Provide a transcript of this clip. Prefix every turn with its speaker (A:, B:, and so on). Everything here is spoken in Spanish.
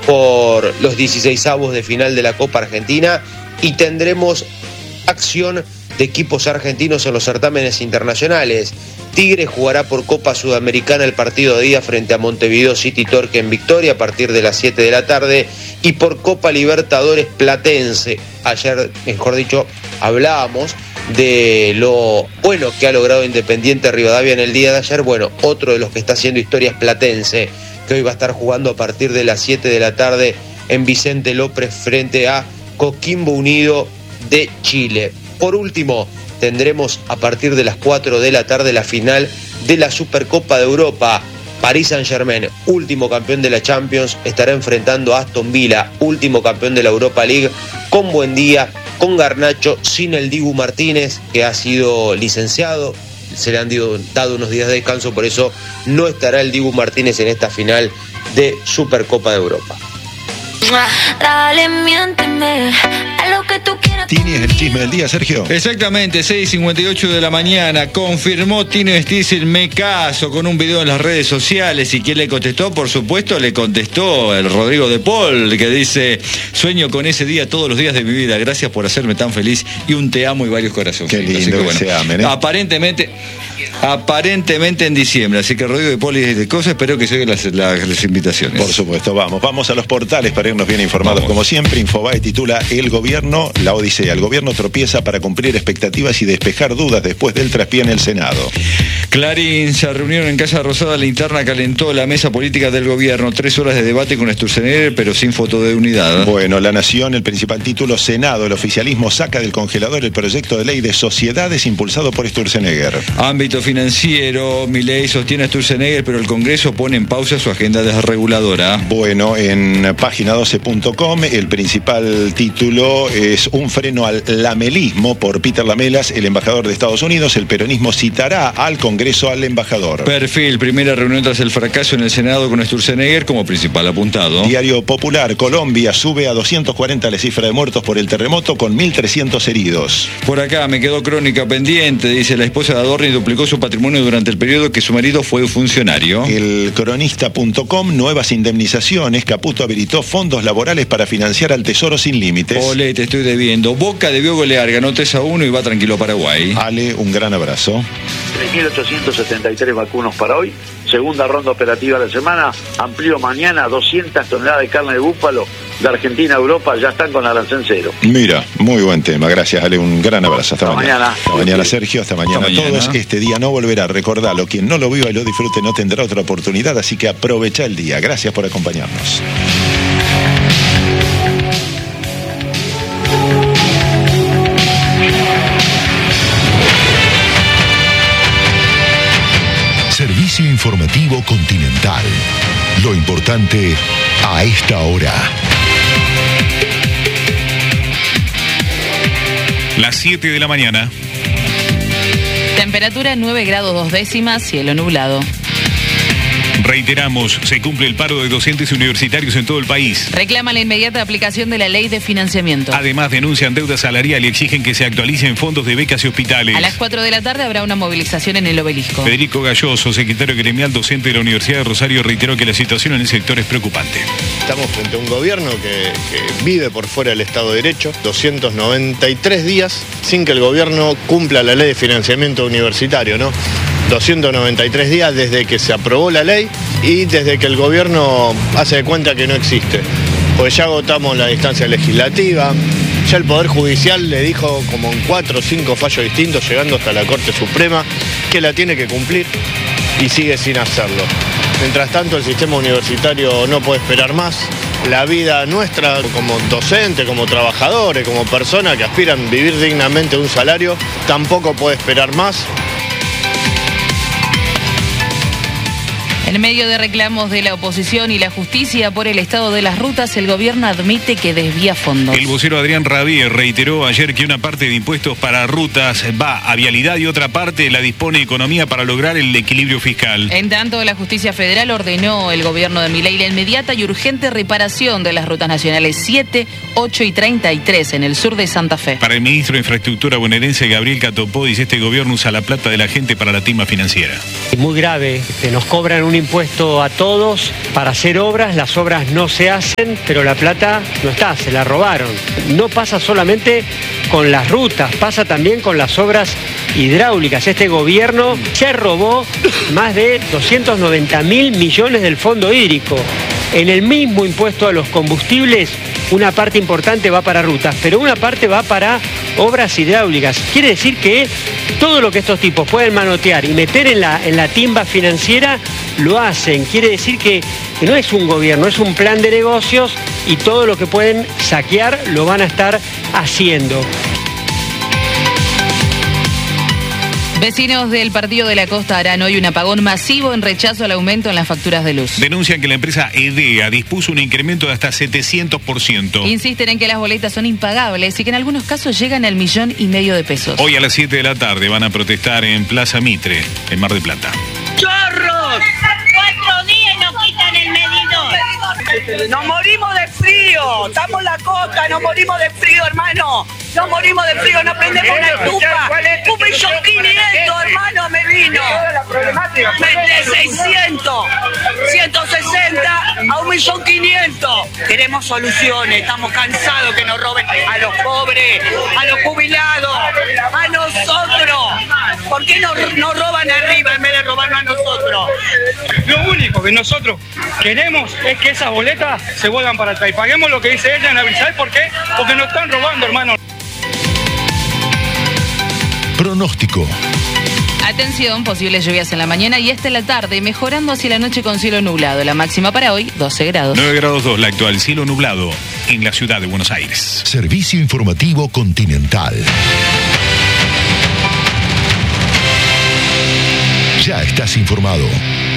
A: por los 16avos de final de la Copa Argentina y tendremos acción de equipos argentinos en los certámenes internacionales. Tigre jugará por Copa Sudamericana el partido de ida frente a Montevideo City Torque en Victoria a partir de las 7 de la tarde y por Copa Libertadores Platense. Ayer, mejor dicho, hablábamos de lo bueno que ha logrado Independiente Rivadavia en el día de ayer. Bueno, otro de los que está haciendo historia es Platense, que hoy va a estar jugando a partir de las 7 de la tarde en Vicente López frente a Coquimbo Unido de Chile. Por último, tendremos a partir de las 4 de la tarde la final de la Supercopa de Europa. Paris Saint-Germain, último campeón de la Champions, estará enfrentando a Aston Villa, último campeón de la Europa League, con Buendía, con Garnacho, sin el Dibu Martínez, que ha sido licenciado. Se le han dado unos días de descanso, por eso no estará el Dibu Martínez en esta final de Supercopa de Europa.
B: Dale, miénteme, a lo que tú quieras.
C: Tini es el chisme del día, Sergio.
D: Exactamente, 6:58 de la mañana. Confirmó Tino Stiesel, me caso, con un video en las redes sociales. ¿Y quién le contestó? Por supuesto, le contestó el Rodrigo de Paul, que dice: sueño con ese día todos los días de mi vida. Gracias por hacerme tan feliz y un te amo y varios corazones.
C: Qué lindo que se amen, ¿eh?
D: Aparentemente en diciembre. Así que Rodrigo de Paul y de cosas, espero que lleguen las invitaciones.
C: Por supuesto, vamos a los portales para irnos bien informados. Vamos. Como siempre, Infobae titula: el gobierno, la odisea. El gobierno tropieza para cumplir expectativas y despejar dudas después del traspié en el Senado.
D: Clarín, se reunieron en Casa Rosada, la interna calentó la mesa política del gobierno. 3 horas de debate con Sturzenegger, pero sin foto de unidad.
C: Bueno, La Nación, el principal título: Senado, el oficialismo saca del congelador el proyecto de ley de sociedades impulsado por Sturzenegger.
D: Ámbito financiero, Milei sostiene a Sturzenegger, pero el Congreso pone en pausa su agenda desreguladora.
C: Bueno, en página12.com, el principal título es: un freno al lamelismo por Peter Lamelas, el embajador de Estados Unidos. El peronismo citará al Congreso al embajador.
D: Perfil, primera reunión tras el fracaso en el Senado con Sturzenegger como principal apuntado.
C: Diario Popular, Colombia sube a 240 la cifra de muertos por el terremoto con 1.300 heridos.
D: Por acá me quedó crónica pendiente, dice: la esposa de Adorni duplicó su patrimonio durante el periodo que su marido fue funcionario.
C: El cronista.com, nuevas indemnizaciones. Caputo habilitó fondos laborales para financiar al Tesoro sin límites.
D: Ole, te estoy debiendo. Boca debió golear, ganó 3-1 y va tranquilo Paraguay.
C: Ale, un gran abrazo.
E: 3.873 vacunos para hoy. Segunda ronda operativa de la semana. Amplió mañana 200 toneladas de carne de búfalo de Argentina a Europa. Ya están con arancel cero.
C: Mira, muy buen tema. Gracias, Ale. Un gran abrazo. Hasta mañana. Hasta mañana, Sergio. Hasta mañana a todos. Este día no volverá. Recordalo. Quien no lo viva y lo disfrute no tendrá otra oportunidad. Así que aprovecha el día. Gracias por acompañarnos.
F: Servicio informativo Continental. Lo importante a esta hora.
G: Las 7 de la mañana.
H: Temperatura 9 grados 2 décimas, cielo nublado.
G: Reiteramos, se cumple el paro de docentes universitarios en todo el país.
H: Reclaman la inmediata aplicación de la ley de financiamiento.
G: Además, denuncian deuda salarial y exigen que se actualicen fondos de becas y hospitales.
H: A las 4 de la tarde habrá una movilización en el Obelisco.
G: Federico Galloso, secretario gremial docente de la Universidad de Rosario, reiteró que la situación en el sector es preocupante.
I: Estamos frente a un gobierno que vive por fuera del Estado de Derecho, 293 días sin que el gobierno cumpla la ley de financiamiento universitario, ¿no? 293 días desde que se aprobó la ley y desde que el gobierno hace de cuenta que no existe. Pues ya agotamos la instancia legislativa, ya el Poder Judicial le dijo como en 4 o 5 fallos distintos, llegando hasta la Corte Suprema, que la tiene que cumplir y sigue sin hacerlo. Mientras tanto, el sistema universitario no puede esperar más. La vida nuestra como docente, como trabajadores, como personas que aspiran a vivir dignamente un salario, tampoco puede esperar más.
H: En medio de reclamos de la oposición y la justicia por el estado de las rutas, el gobierno admite que desvía fondos.
G: El vocero Adrián Rabier reiteró ayer que una parte de impuestos para rutas va a vialidad y otra parte la dispone Economía para lograr el equilibrio fiscal.
H: En tanto, la justicia federal ordenó al gobierno de Milei la inmediata y urgente reparación de las rutas nacionales 7, 8 y 33 en el sur de Santa Fe.
G: Para el ministro de Infraestructura bonaerense Gabriel Catopó, dice: este gobierno usa la plata de la gente para la timba financiera.
J: Es muy grave, nos cobran un impuesto a todos para hacer obras, las obras no se hacen, pero la plata no está, se la robaron. No pasa solamente con las rutas, pasa también con las obras hidráulicas. Este gobierno se robó más de 290.000 millones del fondo hídrico. En el mismo impuesto a los combustibles, una parte importante va para rutas, pero una parte va para obras hidráulicas. Quiere decir que todo lo que estos tipos pueden manotear y meter en la timba financiera, lo hacen. Quiere decir que no es un gobierno, es un plan de negocios y todo lo que pueden saquear lo van a estar haciendo.
H: Vecinos del Partido de la Costa harán hoy un apagón masivo en rechazo al aumento en las facturas de luz.
G: Denuncian que la empresa EDEA dispuso un incremento de hasta 700%.
H: Insisten en que las boletas son impagables y que en algunos casos llegan al 1,5 millones de pesos.
G: Hoy a las 7 de la tarde van a protestar en Plaza Mitre, en Mar del Plata.
K: ¡Chorros! 4 días y nos quitan el medidor. Nos morimos de frío. Estamos en la costa, nos morimos de frío, hermano. Nos morimos de frío, no prendemos una estufa. 1.500.000, hermano, me vino. De 600, 160 a 1.500.000. Queremos soluciones, estamos cansados que nos roben a los pobres, a los jubilados, a nosotros. ¿Por qué nos roban arriba en vez de robarnos a nosotros?
L: Lo único que nosotros queremos es que esas boletas se vuelvan para atrás y paguemos lo que dice ella en abril. ¿Sabes por qué? Porque nos están robando, hermano.
F: Pronóstico.
H: Atención, posibles lluvias en la mañana y esta en la tarde, mejorando hacia la noche con cielo nublado. La máxima para hoy, 12 grados.
G: 9 grados 2, la actual, cielo nublado en la ciudad de Buenos Aires.
F: Servicio Informativo Continental. Ya estás informado.